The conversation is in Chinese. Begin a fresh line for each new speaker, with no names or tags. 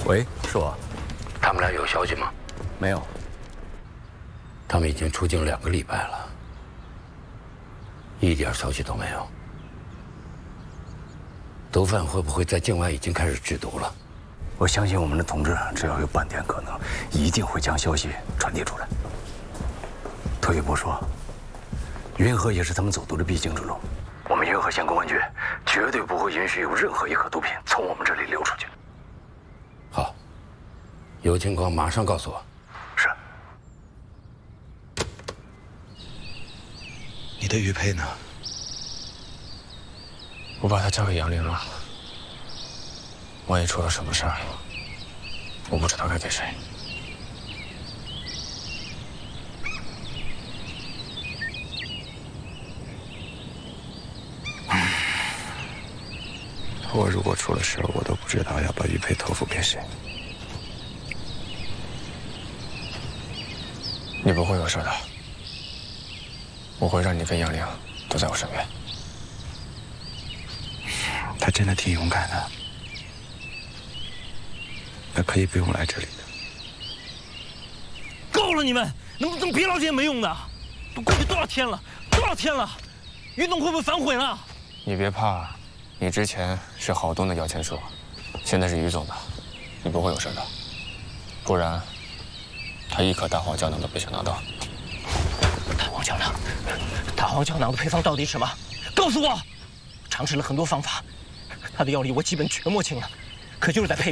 喂，是我。
他们俩有消息吗？
没有。
他们已经出境2个礼拜了，一点消息都没有。毒贩会不会在境外已经开始制毒了？
我相信我们的同志，只要有半点可能，一定会将消息传递出来。退一步说，云河也是他们走毒的必经之路。我们云河县公安局绝对不会允许有任何一盒毒品从我们这里流出去。
好，有情况马上告诉我。
是。
你的玉佩呢？
我把它交给杨玲了。万一出了什么事儿，我不知道该给谁。我如果出了事，我都不知道要把玉佩托付给谁。你不会有事的，我会让你跟杨玲都在我身边。
他真的挺勇敢的，他可以不用来这里的。
够了，你们能不能别老这些没用的？都过去多少天了？于总会不会反悔呢？
你别怕，你之前是郝东的摇钱树，现在是于总的，你不会有事的。不然，他1颗大黄胶囊都别想拿到。
大黄胶囊，大黄胶囊的配方到底是什么？告诉我！尝试了很多方法，他的药力我基本全摸清了，可就是在配